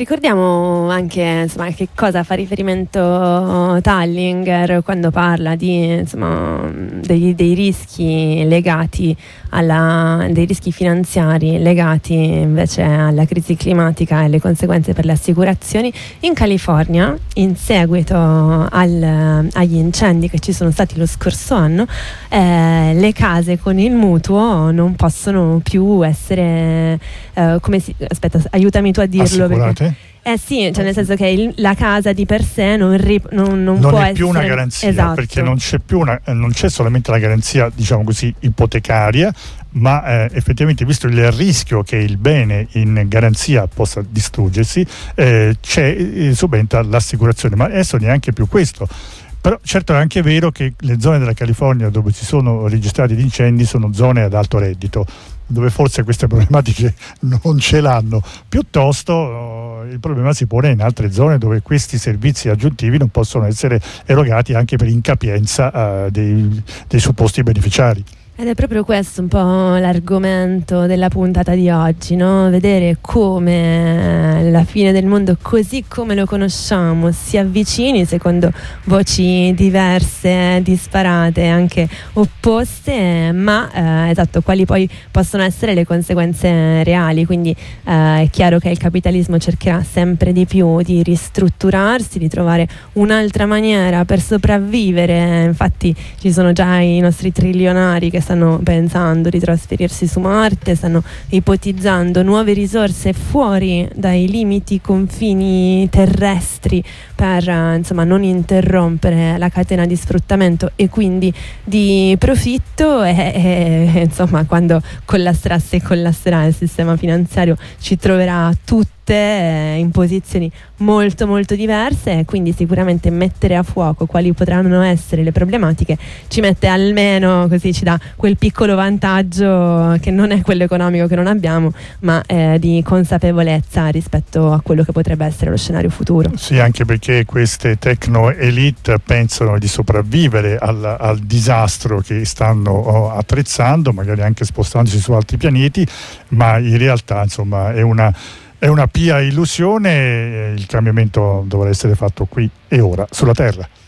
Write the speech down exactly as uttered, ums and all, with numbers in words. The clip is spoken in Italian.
Ricordiamo anche insomma che cosa fa riferimento Tallinger quando parla di insomma dei, dei rischi legati alla dei rischi finanziari legati invece alla crisi climatica e le conseguenze per le assicurazioni. In California, in seguito al, agli incendi che ci sono stati lo scorso anno, eh, le case con il mutuo non possono più essere eh, come si aspetta aiutami tu a dirlo assicurate? Perché Eh sì, cioè nel senso che il, la casa di per sé non, ri, non, non, non può è più essere una garanzia, esatto. Perché non c'è più una, non c'è solamente la garanzia, diciamo così, ipotecaria, ma eh, effettivamente, visto il rischio che il bene in garanzia possa distruggersi, eh, c'è eh, subentra l'assicurazione, ma adesso neanche più questo. Però certo è anche vero che le zone della California dove si sono registrati gli incendi sono zone ad alto reddito, dove forse queste problematiche non ce l'hanno. Piuttosto oh, il problema si pone in altre zone dove questi servizi aggiuntivi non possono essere erogati anche per incapienza uh, dei, dei supposti beneficiari. Ed è proprio questo un po' l'argomento della puntata di oggi, no? Vedere come la fine del mondo così come lo conosciamo si avvicini secondo voci diverse, disparate, anche opposte, ma eh, esatto, quali poi possono essere le conseguenze reali. Quindi eh, è chiaro che il capitalismo cercherà sempre di più di ristrutturarsi, di trovare un'altra maniera per sopravvivere. Infatti ci sono già i nostri trilionari che stanno pensando di trasferirsi su Marte, stanno ipotizzando nuove risorse fuori dai limiti confini terrestri per eh, insomma non interrompere la catena di sfruttamento e quindi di profitto e, e insomma quando collasserà, se collasserà il sistema finanziario, ci troverà tutti in posizioni molto molto diverse, quindi sicuramente mettere a fuoco quali potranno essere le problematiche ci mette almeno, così ci dà quel piccolo vantaggio che non è quello economico che non abbiamo, ma eh, di consapevolezza rispetto a quello che potrebbe essere lo scenario futuro. Sì, anche perché queste tecno elite pensano di sopravvivere al, al disastro che stanno oh, attrezzando, magari anche spostandosi su altri pianeti, ma in realtà insomma è una È una pia illusione, il cambiamento dovrà essere fatto qui e ora sulla Terra.